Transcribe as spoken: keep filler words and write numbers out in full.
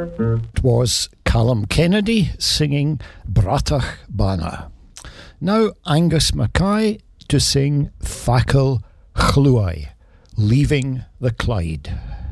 It was Callum Kennedy singing Bratach Bana. Now Angus Mackay to sing Fakel Chluai, Leaving the Clyde.